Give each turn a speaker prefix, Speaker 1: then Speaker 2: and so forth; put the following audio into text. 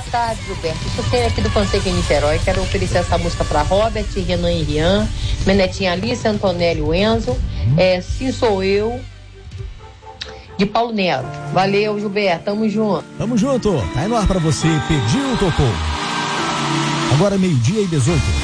Speaker 1: tarde, Gilberto. Eu sou aqui do Conceito em Niterói. Quero oferecer essa música para Robert, Renan e Rian, minha netinha Alice, Antonélio Enzo. Se Sou Eu, de Paulo Neto. Valeu, Gilberto. Tamo junto.
Speaker 2: Tamo junto. Tá no ar pra você. Pediu, tocou. Agora 12:18.